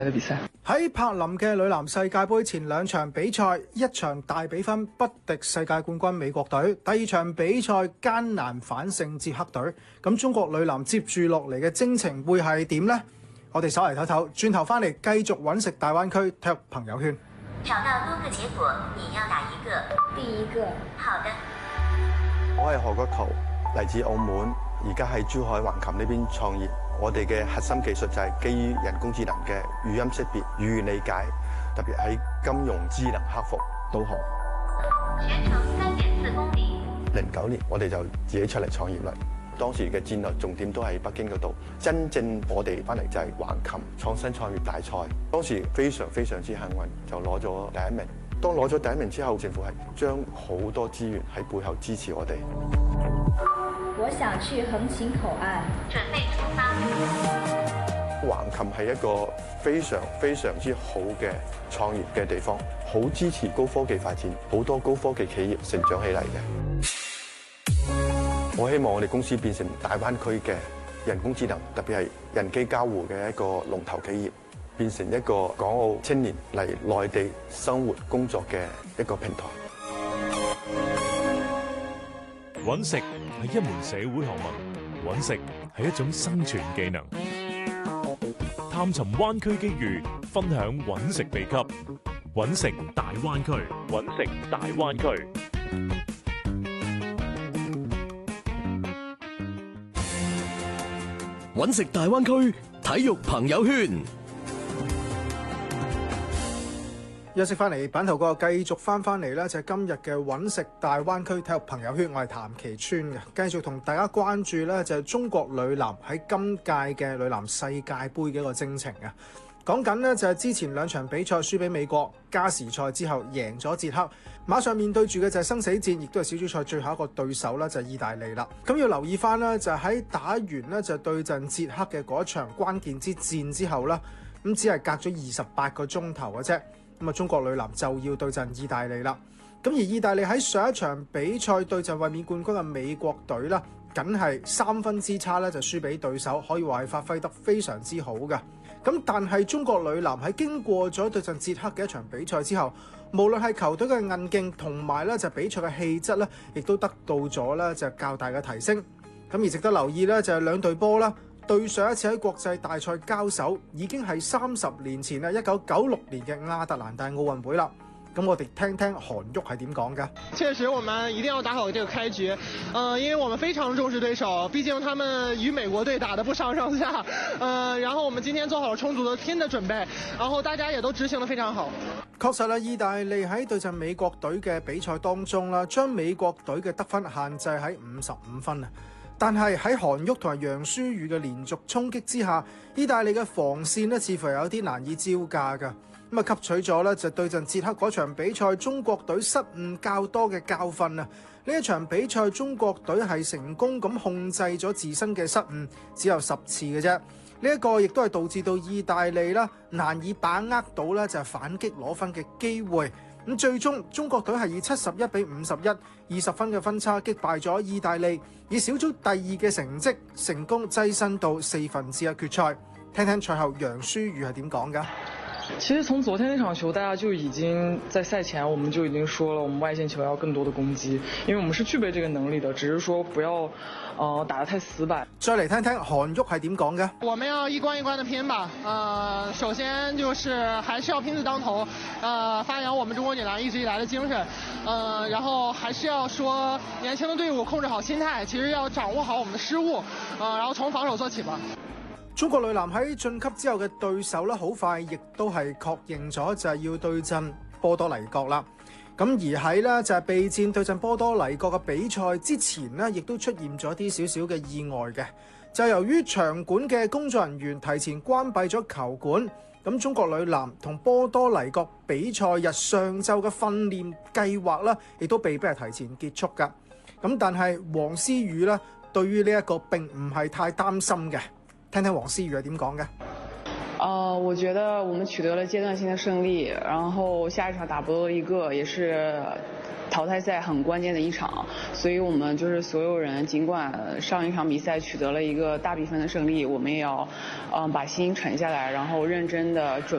比賽喺柏林嘅女籃世界盃前兩場比賽，一場大比分不敵世界冠軍美國隊，第二場比賽艱難反勝捷克隊。咁中國女籃接住落嚟嘅征程會係點呢？我哋稍嚟唞唞，轉頭翻嚟繼續揾食大灣區體育朋友圈。 找到多個結果，你要哪一個？ 第一個。好的。 我係何國球，嚟自澳門，而家喺珠海橫琴呢邊創業。我哋嘅核心技術就係基於人工智能嘅語音識別、語言理解，特別喺金融智能客服導航。 全程3.4公里。 09年我哋就自己出嚟創業啦。當時嘅戰略重點都喺北京嗰度，真正我哋翻嚟就係橫琴創新創業大賽。當時非常之幸運，就攞咗第一名。當攞咗第一名之後，政府係將好多資源喺背後支持我哋。 我想去橫琴口岸， 準備出發。 橫琴係一個非常之好嘅創業嘅地方，好支持高科技發展，好多高科技企業成長起嚟嘅。我希望我哋公司變成大灣區嘅人工智能，特別係人機交互嘅一個龍頭企業，變成一個港澳青年嚟內地生活工作嘅一個平台。 揾食係一門社會學問，揾食係一種生存技能。探尋灣區機遇，分享揾食秘笈。揾食大灣區，揾食大灣區。 揾食大灣區體育朋友圈。 休息翻嚟，版頭個繼續翻嚟咧，就係今日嘅揾食大灣區體育朋友圈，我係譚其川嘅，繼續同大家關注咧就係中國女籃喺今屆嘅女籃世界盃嘅一個征程啊。講緊呢，就係之前兩場比賽輸俾美國，加時賽之後贏咗捷克，馬上面對住嘅就係生死戰，亦都係小組賽最後一個對手啦，就係意大利啦。咁要留意翻呢，就係喺打完呢，就對陣捷克嘅嗰一場關鍵之戰之後啦，咁只係隔咗28個鐘頭嘅啫。咁啊，中國女籃就要對陣意大利啦。咁而意大利喺上一場比賽對陣衛冕冠軍嘅美國隊啦，僅係3分之差咧就輸俾對手，可以話係發揮得非常之好嘅。咁但係中國女籃喺經過咗對陣捷克嘅一場比賽之後，無論係球隊嘅韌勁同埋咧就比賽嘅氣質咧，亦都得到咗咧就較大嘅提升。咁而值得留意咧就係兩隊波啦。對上一次喺國際大賽交手已經係30年前啦，1996年嘅亞特蘭大奧運會啦。咁我哋聽聽韓旭係點講㗎？ 確實，我們一定要打好這個開局，因為我們非常重視對手，畢竟他們與美國隊打得不相上下，然後我們今天做好了充足的天的準備，然後大家也都執行得非常好。 確實啦，意大利喺對陣美國隊嘅比賽當中啦，將美國隊嘅得分限制喺55分啊。但係喺韓旭同埋楊舒瑜嘅連續衝擊之下，意大利嘅防線呢似乎有啲難以招架㗎。咁啊，吸取咗咧就對陣捷克嗰場比賽，中國隊失誤較多嘅教訓啊！呢一場比賽，中國隊係成功咁控制咗自身嘅失誤，只有10次嘅啫。呢一個亦都係導致到意大利啦難以把握到咧就係反擊攞分嘅機會。咁最終中國隊係以71比51 20分嘅分差擊敗咗意大利，以小組第2嘅成績成功躋身到1/4決賽。聽聽賽後楊舒瑜係點講㗎？ 其實從昨天那場球，大家就已經在賽前我們就已經說了，我們外線球要更多的攻擊，因為我們是具備這個能力的，只是說不要打得太死板。 再嚟聽聽韓旭係點講嘅？ 我們要一關一關的拼吧，首先就是還是要拼字當頭，發揚我們中國女籃一直以來的精神，然後還是要說年輕的隊伍控制好心態，其實要掌握好我們的失誤，然後從防守做起吧。 中國女籃喺晉級之後嘅對手咧，好快亦都係確認咗就係要對陣波多黎各啦。咁而喺咧就係備戰對陣波多黎各嘅比賽之前呢，亦都出現咗啲少少嘅意外嘅。就由於場館嘅工作人員提前關閉咗球館，咁中國女籃同波多黎各比賽日上晝嘅訓練計劃啦，亦都被逼係提前結束㗎。咁但係黃思雨呢，對於呢一個並唔係太擔心嘅。聽聽黃思雨係點講嘅？ 我覺得我們取得了階段性的勝利，然後下一場打波多黎各也是淘汰赛很关键的一场，所以我们就是所有人，尽管上一场比赛取得了一个大比分的胜利，我们也要把心沉下来，然后认真的准